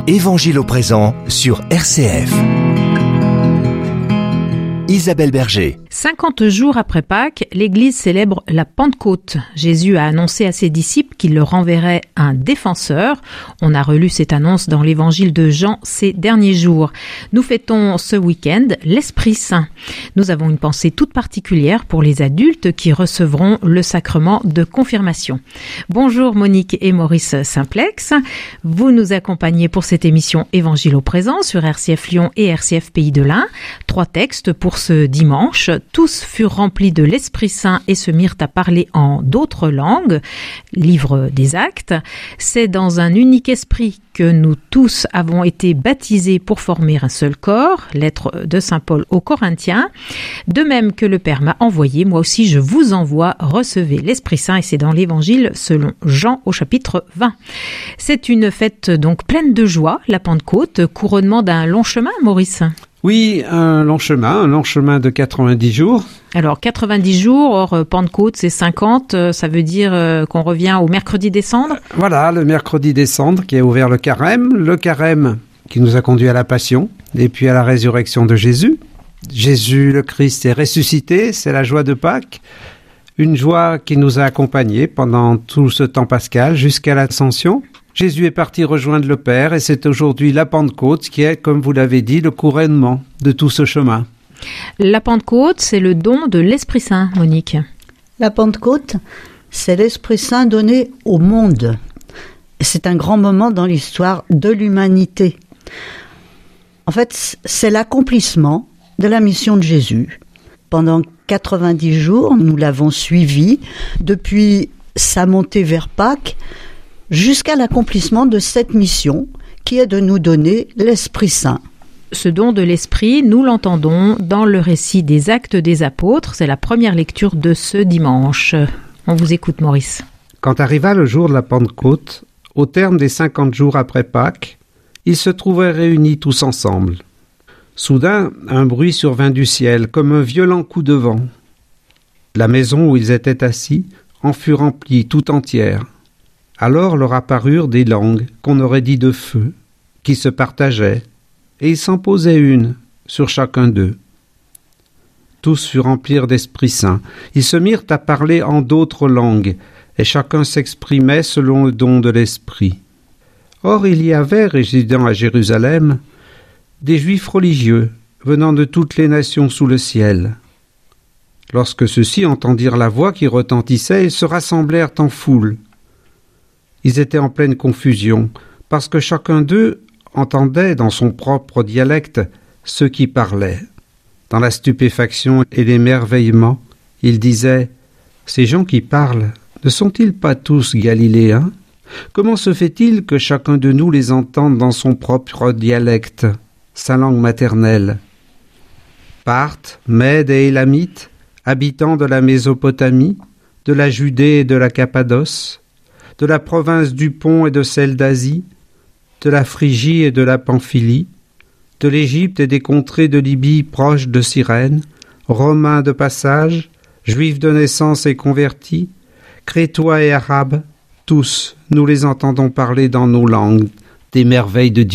Évangile au présent sur RCF. Isabelle Berger. 50 jours après Pâques, l'Église célèbre la Pentecôte. Jésus a annoncé à ses disciples qu'il leur enverrait un défenseur. On a relu cette annonce dans l'Évangile de Jean ces derniers jours. Nous fêtons ce week-end l'Esprit Saint. Nous avons une pensée toute particulière pour les adultes qui recevront le sacrement de confirmation. Bonjour Monique et Maurice Simplex. Vous nous accompagnez pour cette émission Évangile au présent sur RCF Lyon et RCF Pays de l'Ain. 3 textes pour ce dimanche. Tous furent remplis de l'Esprit Saint et se mirent à parler en d'autres langues. Livre des Actes. C'est dans un unique esprit que nous tous avons été baptisés pour former un seul corps. Lettre de Saint Paul aux Corinthiens. De même que le Père m'a envoyé, moi aussi je vous envoie, recevez l'Esprit Saint, et c'est dans l'Évangile selon Jean au chapitre 20. C'est une fête donc pleine de joie, la Pentecôte, couronnement d'un long chemin, Maurice. Oui, un long chemin de 90 jours. Alors 90 jours, or Pentecôte c'est 50, ça veut dire qu'on revient au mercredi des cendres. Voilà, le mercredi des cendres qui a ouvert le carême qui nous a conduit à la passion et puis à la résurrection de Jésus. Jésus le Christ est ressuscité, c'est la joie de Pâques, une joie qui nous a accompagnés pendant tout ce temps pascal jusqu'à l'ascension. Jésus est parti rejoindre le Père et c'est aujourd'hui la Pentecôte qui est, comme vous l'avez dit, le couronnement de tout ce chemin. La Pentecôte, c'est le don de l'Esprit Saint, Monique. La Pentecôte, c'est l'Esprit Saint donné au monde. C'est un grand moment dans l'histoire de l'humanité. En fait, c'est l'accomplissement de la mission de Jésus. Pendant 90 jours, nous l'avons suivi depuis sa montée vers Pâques jusqu'à l'accomplissement de cette mission qui est de nous donner l'Esprit Saint. Ce don de l'Esprit, nous l'entendons dans le récit des Actes des Apôtres. C'est la première lecture de ce dimanche. On vous écoute, Maurice. Quand arriva le jour de la Pentecôte, au terme des 50 jours après Pâques, ils se trouvaient réunis tous ensemble. Soudain, un bruit survint du ciel, comme un violent coup de vent. La maison où ils étaient assis en fut remplie tout entière. Alors leur apparurent des langues, qu'on aurait dit de feu, qui se partageaient, et il s'en posait une sur chacun d'eux. Tous furent remplis d'Esprit Saint. Ils se mirent à parler en d'autres langues, et chacun s'exprimait selon le don de l'Esprit. Or il y avait, résidant à Jérusalem, des Juifs religieux, venant de toutes les nations sous le ciel. Lorsque ceux-ci entendirent la voix qui retentissait, ils se rassemblèrent en foule. Ils étaient en pleine confusion, parce que chacun d'eux entendait dans son propre dialecte ceux qui parlaient. Dans la stupéfaction et l'émerveillement, ils disaient « Ces gens qui parlent, ne sont-ils pas tous galiléens ? Comment se fait-il que chacun de nous les entende dans son propre dialecte, sa langue maternelle ? Parthes, Mèdes et Élamites, habitants de la Mésopotamie, de la Judée et de la Cappadoce, de la province du Pont et de celle d'Asie, de la Phrygie et de la Pamphylie, de l'Égypte et des contrées de Libye proches de Cyrène, Romains de passage, Juifs de naissance et convertis, Crétois et Arabes, tous, nous les entendons parler dans nos langues des merveilles de Dieu. »